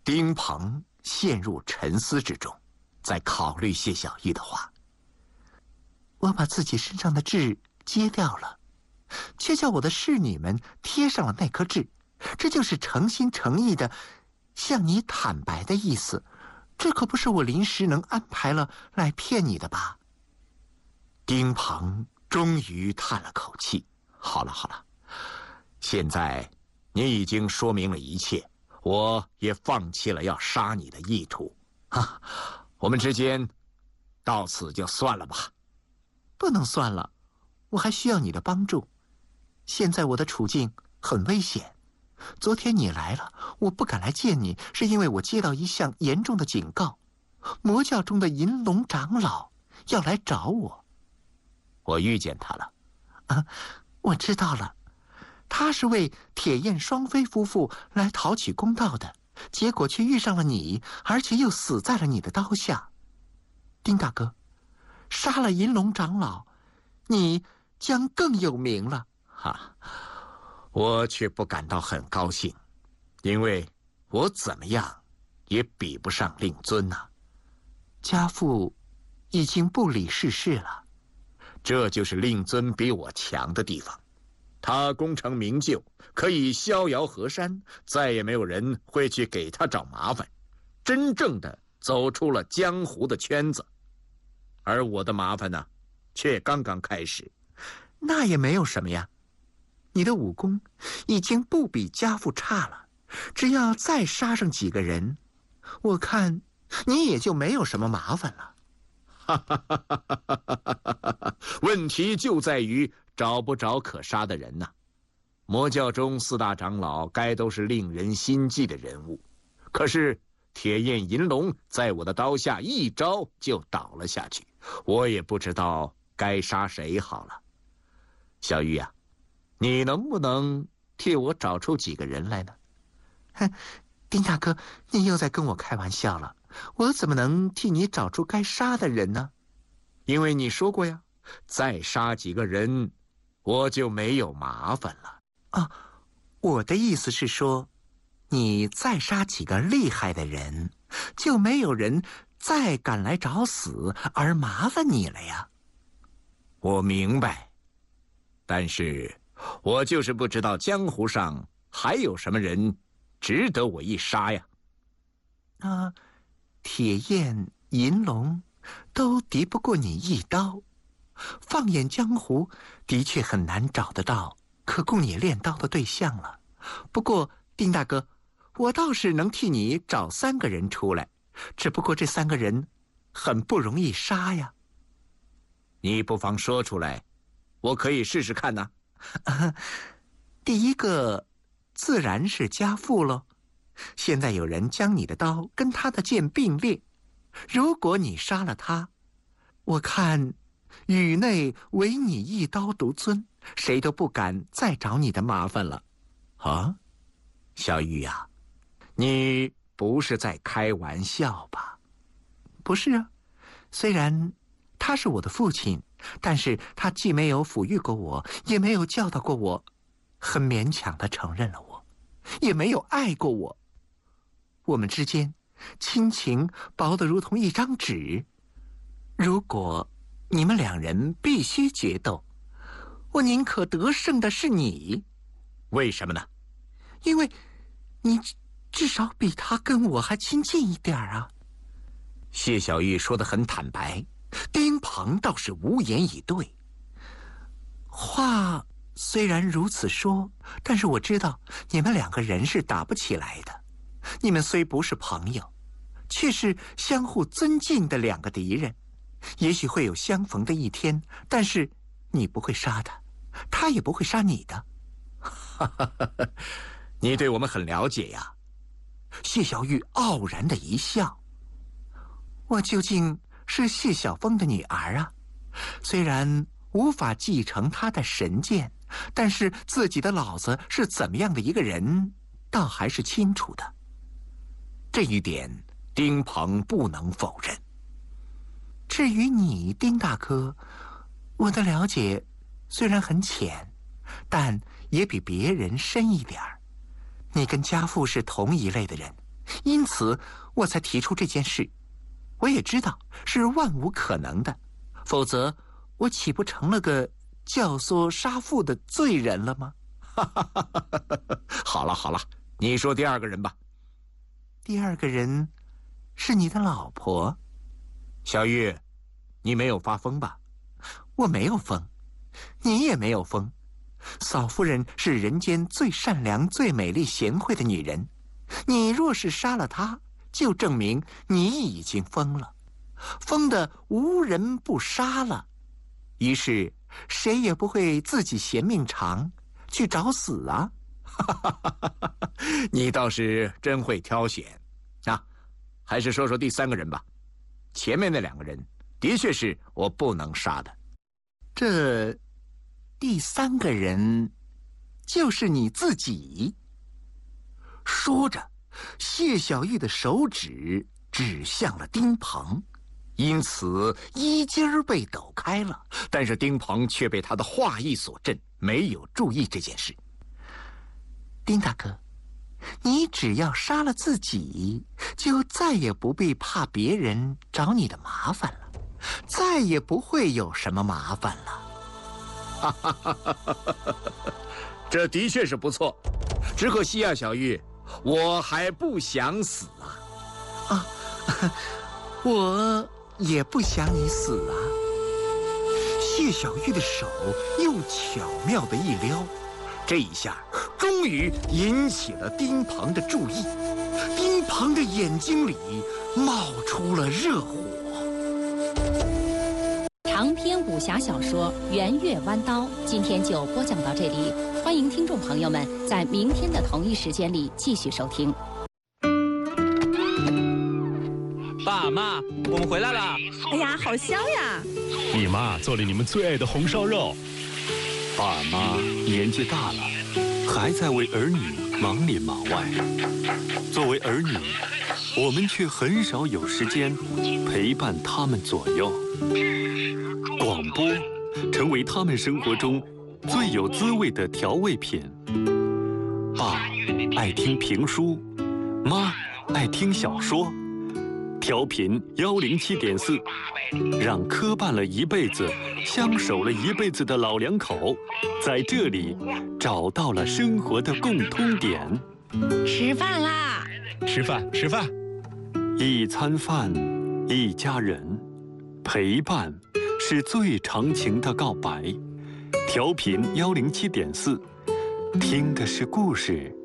丁鹏陷入沉思之中，在考虑谢小玉的话。我把自己身上的痣揭掉了，却叫我的侍女们贴上了那颗痣，这就是诚心诚意的向你坦白的意思。这可不是我临时能安排了来骗你的吧？丁鹏终于叹了口气，好了好了，现在你已经说明了一切，我也放弃了要杀你的意图啊，我们之间到此就算了吧。不能算了，我还需要你的帮助。现在我的处境很危险。昨天你来了，我不敢来见你，是因为我接到一项严重的警告，魔教中的银龙长老要来找我。我遇见他了。啊，我知道了，他是为铁燕双飞夫妇来讨取公道的，结果却遇上了你，而且又死在了你的刀下。丁大哥，杀了银龙长老，你将更有名了。哈，我却不感到很高兴，因为我怎么样也比不上令尊呐。家父已经不理世事了，这就是令尊比我强的地方。他功成名就，可以逍遥河山，再也没有人会去给他找麻烦，真正的走出了江湖的圈子。而我的麻烦呢，却刚刚开始。那也没有什么呀，你的武功已经不比家父差了，只要再杀上几个人，我看你也就没有什么麻烦了。问题就在于找不着可杀的人呐。魔教中4大长老该都是令人心悸的人物，可是铁燕银龙在我的刀下一招就倒了下去，我也不知道该杀谁好了。小玉啊，你能不能替我找出几个人来呢？哼，丁大哥，你又在跟我开玩笑了，我怎么能替你找出该杀的人呢？因为你说过呀，再杀几个人，我就没有麻烦了。啊，我的意思是说，你再杀几个厉害的人，就没有人再敢来找死而麻烦你了呀。我明白，但是我就是不知道江湖上还有什么人值得我一杀呀。铁燕、银龙都敌不过你一刀，放眼江湖，的确很难找得到可供你练刀的对象了。不过丁大哥，我倒是能替你找3个人出来，只不过这3个人很不容易杀呀。你不妨说出来，我可以试试看呢。第一个自然是家父喽。现在有人将你的刀跟他的剑并列，如果你杀了他，我看宇内唯你一刀独尊，谁都不敢再找你的麻烦了。啊，小玉呀，你不是在开玩笑吧？不是啊，虽然他是我的父亲，但是他既没有抚育过我，也没有教导过我，很勉强地承认了我，也没有爱过我。我们之间亲情薄得如同一张纸，如果你们2人必须决斗，我宁可得胜的是你。为什么呢？因为你至少比他跟我还亲近一点啊。谢小玉说得很坦白，丁鹏倒是无言以对。话虽然如此说，但是我知道你们2个人是打不起来的。你们虽不是朋友，却是相互尊敬的2个敌人。也许会有相逢的一天，但是你不会杀他，他也不会杀你的。你对我们很了解呀。谢小玉傲然的一笑。我究竟是谢晓峰的女儿啊，虽然无法继承他的神剑，但是自己的老子是怎么样的一个人，倒还是清楚的。这一点丁鹏不能否认。至于你，丁大哥，我的了解虽然很浅，但也比别人深一点儿。你跟家父是同一类的人， 因此我才提出这件事。我也知道是万无可能的，否则我岂不成了个教唆杀父的罪人了吗？ 好了好了，你说第二个人吧。 第二个人是你的老婆。 小玉，你没有发疯吧？ 我没有疯，你也没有疯。嫂夫人是人间最善良、最美丽、贤惠的女人。你若是杀了她，就证明你已经疯了，疯得无人不杀了。于是谁也不会自己嫌命长，去找死啊！ 你倒是真会挑选啊！还是说说第三个人吧。前面那两个人的确是我不能杀的。 这第三个人就是你自己。说着，谢小玉的手指指向了丁鹏，因此衣襟儿被抖开了。 但是丁鹏却被他的话意所震，没有注意这件事。 丁大哥，你只要杀了自己，就再也不必怕别人找你的麻烦了，再也不会有什么麻烦了。 这的确是不错，只可惜啊，小玉，我还不想死啊！ 我也不想你死啊！谢小玉的手又巧妙地一撩， 这一下终于引起了丁鹏的注意。 丁鹏的眼睛里冒出了热火。 长篇武侠小说《圆月弯刀》今天就播讲到这里，欢迎听众朋友们在明天的同一时间里继续收听。 爸妈，我们回来了！ 哎呀，好香呀！ 你妈做了你们最爱的红烧肉。 爸妈年纪大了，还在为儿女忙里忙外。作为儿女，我们却很少有时间陪伴他们左右。广播成为他们生活中最有滋味的调味品。爸爱听评书，妈爱听小说。调频107.4，让磕绊了一辈子、相守了一辈子的老两口，在这里找到了生活的共通点。 吃饭啦！ 吃饭，吃饭。 一餐饭，一家人，陪伴是最长情的告白。调频107.4，听的是故事，